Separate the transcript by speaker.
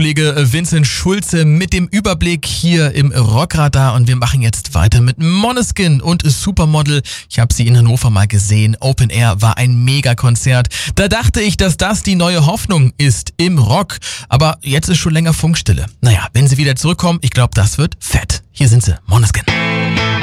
Speaker 1: Kollege Vincent Schulze mit dem Überblick hier im Rockradar und wir machen jetzt weiter mit Måneskin und Supermodel. Ich habe sie in Hannover mal gesehen. Open Air war ein Megakonzert. Da dachte ich, dass das die neue Hoffnung ist im Rock. Aber jetzt ist schon länger Funkstille. Naja, wenn sie wieder zurückkommen, ich glaube, das wird fett. Hier sind sie, Måneskin.